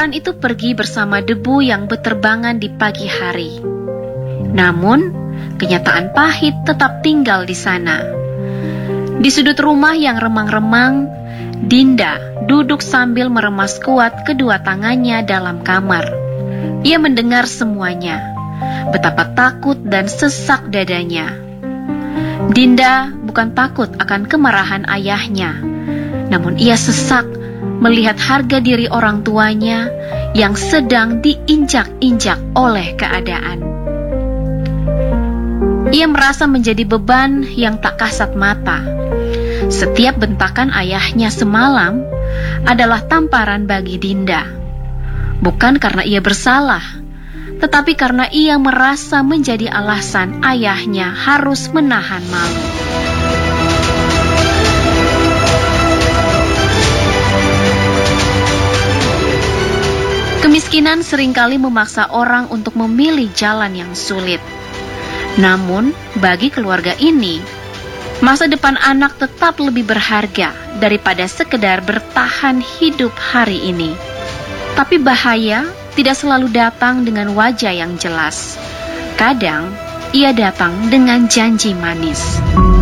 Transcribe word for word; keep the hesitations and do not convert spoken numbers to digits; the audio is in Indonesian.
Kegembiraan itu pergi bersama debu yang berterbangan di pagi hari. Namun, kenyataan pahit tetap tinggal di sana. Di sudut rumah yang remang-remang, Dinda duduk sambil meremas kuat kedua tangannya dalam kamar. Ia mendengar semuanya, betapa takut dan sesak dadanya. Dinda bukan takut akan kemarahan ayahnya, namun ia sesak melihat harga diri orang tuanya yang sedang diinjak-injak oleh keadaan. Ia merasa menjadi beban yang tak kasat mata. Setiap bentakan ayahnya semalam adalah tamparan bagi Dinda. Bukan karena ia bersalah, tetapi karena ia merasa menjadi alasan ayahnya harus menahan malu. Kemiskinan seringkali memaksa orang untuk memilih jalan yang sulit. Namun, bagi keluarga ini, masa depan anak tetap lebih berharga daripada sekedar bertahan hidup hari ini. Tapi bahaya tidak selalu datang dengan wajah yang jelas. Kadang, ia datang dengan janji manis.